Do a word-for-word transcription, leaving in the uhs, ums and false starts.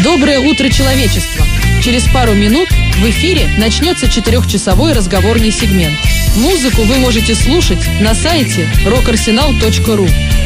Доброе утро, человечество! Через пару минут в эфире начнется четырехчасовой разговорный сегмент. Музыку вы можете слушать на сайте рок арсенал точка ру.